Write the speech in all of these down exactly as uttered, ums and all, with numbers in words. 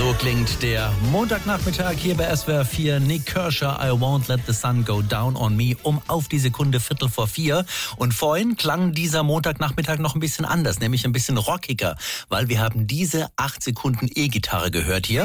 So klingt der Montagnachmittag hier bei S W R vier. Nik Kershaw, I Won't Let the Sun Go Down on Me, um auf die Sekunde Viertel vor vier. Und vorhin klang dieser Montagnachmittag noch ein bisschen anders, nämlich ein bisschen rockiger, weil wir haben diese acht Sekunden E-Gitarre gehört hier.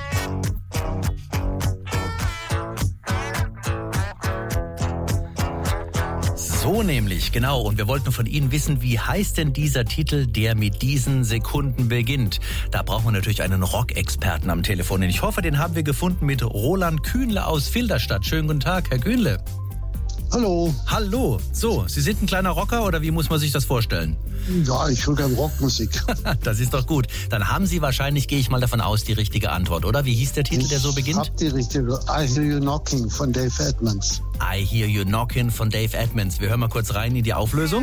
So nämlich, genau. Und wir wollten von Ihnen wissen, wie heißt denn dieser Titel, der mit diesen Sekunden beginnt? Da brauchen wir natürlich einen Rock-Experten am Telefon. Und ich hoffe, den haben wir gefunden mit Roland Kühnle aus Filderstadt. Schönen guten Tag, Herr Kühnle. Hallo. Hallo. So, Sie sind ein kleiner Rocker oder wie muss man sich das vorstellen? Ja, ich höre gerne Rockmusik. Das ist doch gut. Dann haben Sie wahrscheinlich, gehe ich mal davon aus, die richtige Antwort, oder? Wie hieß der Titel, ich der so beginnt? Ich hab die richtige. I Hear You Knocking von Dave Edmunds. I Hear You Knocking von Dave Edmunds. Wir hören mal kurz rein in die Auflösung.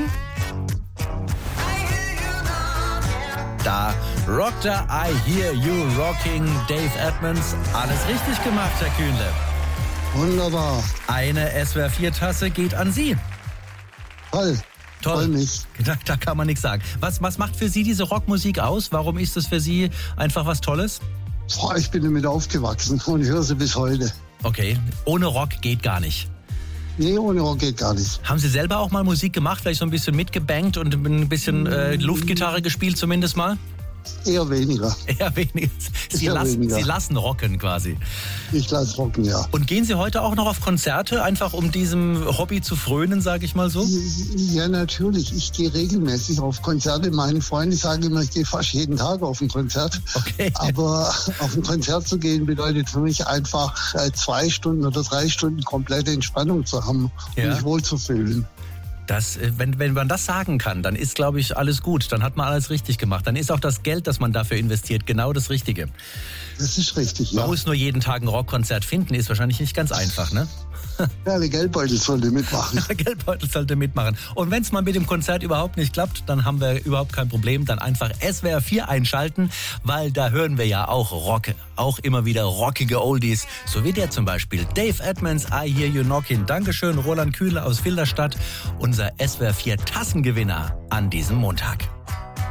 Da rockt er I Hear You Rocking Dave Edmunds. Alles richtig gemacht, Herr Kühnle. Wunderbar. Eine S W R vier Tasse geht an Sie. Toll. Toll. Toll mich. Da, da kann man nichts sagen. Was, was macht für Sie diese Rockmusik aus? Warum ist das für Sie einfach was Tolles? Boah, ich bin damit aufgewachsen und ich höre sie bis heute. Okay, ohne Rock geht gar nicht. Nee, ohne Rock geht gar nicht. Haben Sie selber auch mal Musik gemacht, vielleicht so ein bisschen mitgebankt und ein bisschen äh, Luftgitarre gespielt zumindest mal? Eher weniger. Eher weniger. Sie, Eher lassen, weniger. Sie lassen rocken quasi. Ich lasse rocken, ja. Und gehen Sie heute auch noch auf Konzerte, einfach um diesem Hobby zu frönen, sage ich mal so? Ja, natürlich. Ich gehe regelmäßig auf Konzerte. Meine Freunde sagen immer, ich gehe fast jeden Tag auf ein Konzert. Okay. Aber auf ein Konzert zu gehen bedeutet für mich einfach äh, zwei Stunden oder drei Stunden komplette Entspannung zu haben, um Ja. mich wohlzufühlen. Das, wenn, wenn man das sagen kann, dann ist, glaube ich, alles gut. Dann hat man alles richtig gemacht. Dann ist auch das Geld, das man dafür investiert, genau das Richtige. Das ist richtig, Man ja. muss nur jeden Tag ein Rockkonzert finden, ist wahrscheinlich nicht ganz einfach, ne? Ja, der Geldbeutel sollte mitmachen. Der Geldbeutel sollte mitmachen. Und wenn es mal mit dem Konzert überhaupt nicht klappt, dann haben wir überhaupt kein Problem. Dann einfach S W R vier einschalten, weil da hören wir ja auch Rock, auch immer wieder rockige Oldies. So wie der zum Beispiel. Dave Edmunds, I Hear You Knocking. Dankeschön, Roland Kühnle aus Filderstadt, unser S W R vier Tassengewinner an diesem Montag.